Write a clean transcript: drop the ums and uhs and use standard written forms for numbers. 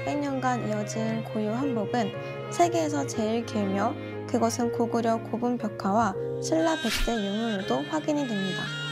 600년간 이어진 고유 한복은 세계에서 제일 길며 그것은 고구려 고분 벽화와 신라 백제 유물로도 확인이 됩니다.